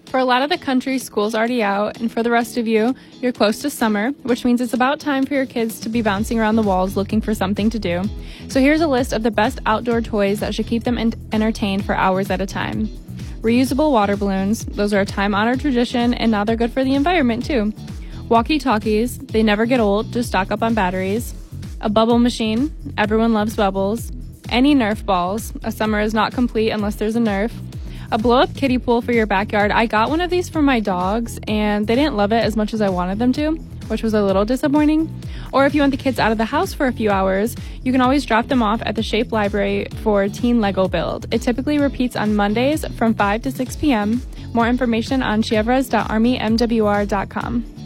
For a lot of the country, school's already out, and for the rest of you, you're close to summer, which means it's about time for your kids to be bouncing around the walls looking for something to do. So here's a list of the best outdoor toys that should keep them entertained for hours at a time. Reusable water balloons, those are a time-honored tradition, and now they're good for the environment too. Walkie-talkies, they never get old, just stock up on batteries. A bubble machine, everyone loves bubbles. Any Nerf balls, a summer is not complete unless there's a Nerf. A blow-up kiddie pool for your backyard. I got one of these for my dogs, and they didn't love it as much as I wanted them to, which was a little disappointing. Or if you want the kids out of the house for a few hours, you can always drop them off at the Shape Library for Teen Lego Build. It typically repeats on Mondays from 5 to 6 p.m. More information on chievres.armymwr.com.